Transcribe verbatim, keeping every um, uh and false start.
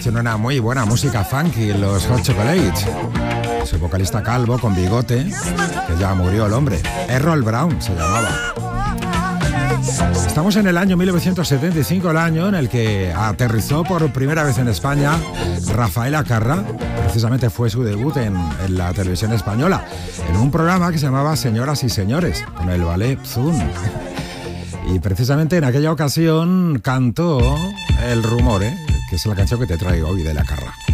hacen una muy buena música funky, los Hot Chocolates. Su vocalista calvo con bigote, que ya murió el hombre. Errol Brown se llamaba. Estamos en el año mil novecientos setenta y cinco, el año en el que aterrizó por primera vez en España Rafael Acarra. Precisamente fue su debut en, en la televisión española, en un programa que se llamaba Señoras y Señores, con el ballet Zun. Y precisamente en aquella ocasión cantó El Rumor, ¿eh? que es la canción que te traigo hoy de Acarra.